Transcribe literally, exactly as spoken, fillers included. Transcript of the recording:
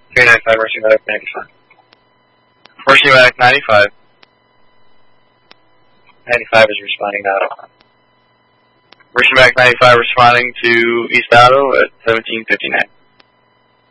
three ninety-five, Mercy Medic ninety-five. Mercy Medic ninety-five. ninety-five is responding now. Mercy Medic ninety-five responding to East Auto at seventeen fifty-nine.